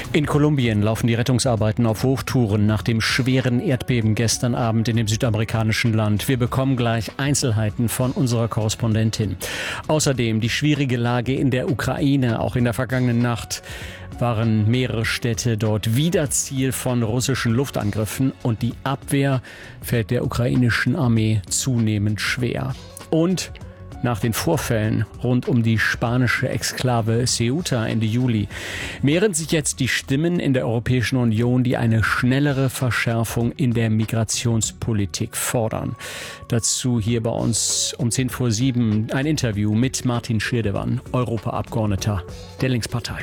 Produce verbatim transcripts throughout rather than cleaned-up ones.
In Kolumbien laufen die Rettungsarbeiten auf Hochtouren nach dem schweren Erdbeben gestern Abend in dem südamerikanischen Land. Wir bekommen gleich Einzelheiten von unserer Korrespondentin. Außerdem die schwierige Lage in der Ukraine. Auch in der vergangenen Nacht waren mehrere Städte dort wieder Ziel von russischen Luftangriffen. Und die Abwehr fällt der ukrainischen Armee zunehmend schwer. Und nach den Vorfällen rund um die spanische Exklave Ceuta Ende Juli mehren sich jetzt die Stimmen in der Europäischen Union, die eine schnellere Verschärfung in der Migrationspolitik fordern. Dazu hier bei uns um zehn vor sieben ein Interview mit Martin Schirdewan, Europaabgeordneter der Linkspartei.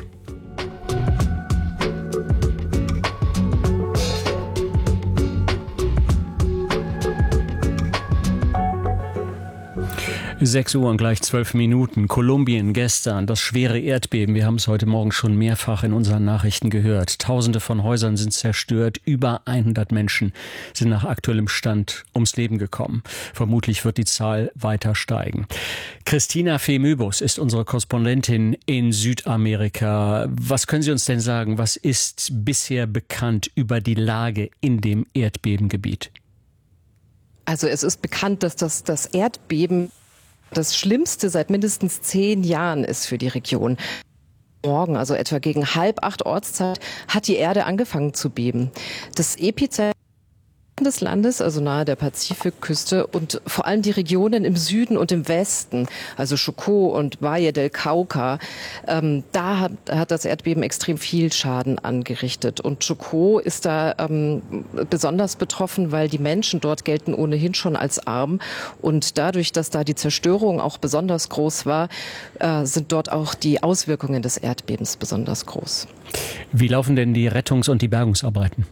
sechs Uhr und gleich zwölf Minuten. Kolumbien gestern, das schwere Erdbeben. Wir haben es heute Morgen schon mehrfach in unseren Nachrichten gehört. Tausende von Häusern sind zerstört. Über hundert Menschen sind nach aktuellem Stand ums Leben gekommen. Vermutlich wird die Zahl weiter steigen. Christina Femöbus ist unsere Korrespondentin in Südamerika. Was können Sie uns denn sagen? Was ist bisher bekannt über die Lage in dem Erdbebengebiet? Also es ist bekannt, dass das, das Erdbeben das Schlimmste seit mindestens zehn Jahren ist für die Region. Morgen, also etwa gegen halb acht Ortszeit, hat die Erde angefangen zu beben. Das Epizentrum des Landes, also nahe der Pazifikküste und vor allem die Regionen im Süden und im Westen, also Chocó und Valle del Cauca, ähm, da hat, hat das Erdbeben extrem viel Schaden angerichtet. Und Chocó ist da ähm, besonders betroffen, weil die Menschen dort gelten ohnehin schon als arm. Und dadurch, dass da die Zerstörung auch besonders groß war, äh, sind dort auch die Auswirkungen des Erdbebens besonders groß. Wie laufen denn die Rettungs- und die Bergungsarbeiten?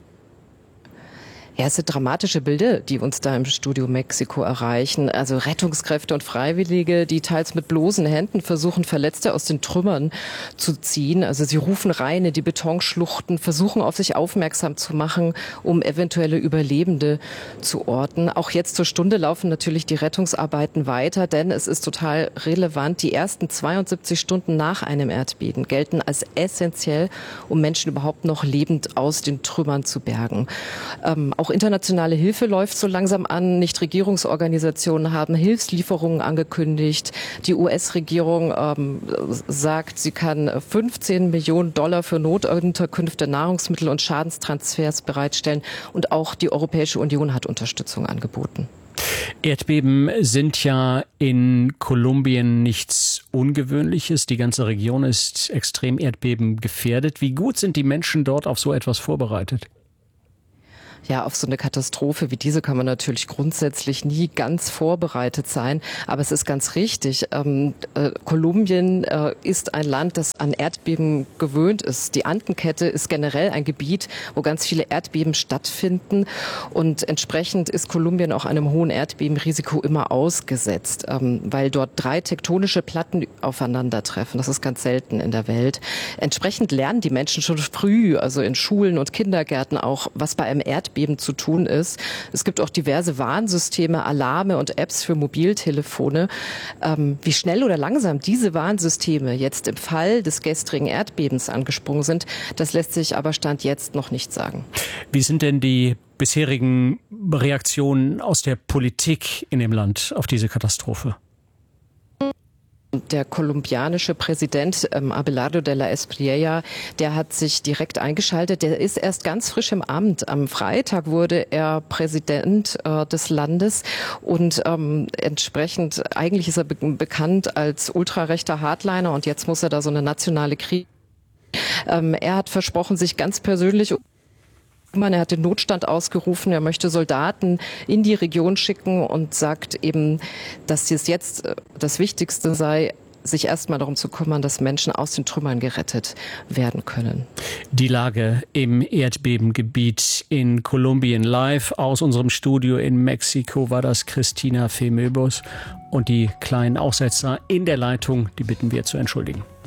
Ja, es sind dramatische Bilder, die uns da im Studio Mexiko erreichen. Also Rettungskräfte und Freiwillige, die teils mit bloßen Händen versuchen, Verletzte aus den Trümmern zu ziehen. Also sie rufen rein in die Betonschluchten, versuchen auf sich aufmerksam zu machen, um eventuelle Überlebende zu orten. Auch jetzt zur Stunde laufen natürlich die Rettungsarbeiten weiter, denn es ist total relevant. Die ersten zweiundsiebzig Stunden nach einem Erdbeben gelten als essentiell, um Menschen überhaupt noch lebend aus den Trümmern zu bergen. Ähm, Auch internationale Hilfe läuft so langsam an. Nichtregierungsorganisationen haben Hilfslieferungen angekündigt. Die U S-Regierung ähm, sagt, sie kann fünfzehn Millionen Dollar für Notunterkünfte, Nahrungsmittel und Schadenstransfers bereitstellen. Und auch die Europäische Union hat Unterstützung angeboten. Erdbeben sind ja in Kolumbien nichts Ungewöhnliches. Die ganze Region ist extrem erdbebengefährdet. Wie gut sind die Menschen dort auf so etwas vorbereitet? Ja, auf so eine Katastrophe wie diese kann man natürlich grundsätzlich nie ganz vorbereitet sein. Aber es ist ganz richtig. Ähm, äh, Kolumbien äh, ist ein Land, das an Erdbeben gewöhnt ist. Die Andenkette ist generell ein Gebiet, wo ganz viele Erdbeben stattfinden. Und entsprechend ist Kolumbien auch einem hohen Erdbebenrisiko immer ausgesetzt, ähm, weil dort drei tektonische Platten aufeinandertreffen. Das ist ganz selten in der Welt. Entsprechend lernen die Menschen schon früh, also in Schulen und Kindergärten auch, was bei einem Erdbeben zu tun ist. Es gibt auch diverse Warnsysteme, Alarme und Apps für Mobiltelefone. Ähm, wie schnell oder langsam diese Warnsysteme jetzt im Fall des gestrigen Erdbebens angesprungen sind, das lässt sich aber Stand jetzt noch nicht sagen. Wie sind denn die bisherigen Reaktionen aus der Politik in dem Land auf diese Katastrophe? Der kolumbianische Präsident ähm, Abelardo de la Espriella, der hat sich direkt eingeschaltet. Der ist erst ganz frisch im Amt. Am Freitag wurde er Präsident äh, des Landes und ähm, entsprechend, eigentlich ist er be- bekannt als ultrarechter Hardliner und jetzt muss er da so eine nationale Krise. Ähm, er hat versprochen, sich ganz persönlich Er hat den Notstand ausgerufen, er möchte Soldaten in die Region schicken und sagt eben, dass es jetzt das Wichtigste sei, sich erstmal darum zu kümmern, dass Menschen aus den Trümmern gerettet werden können. Die Lage im Erdbebengebiet in Kolumbien live aus unserem Studio in Mexiko war das Christina Femöbus. Und die kleinen Aussetzer in der Leitung, die bitten wir zu entschuldigen.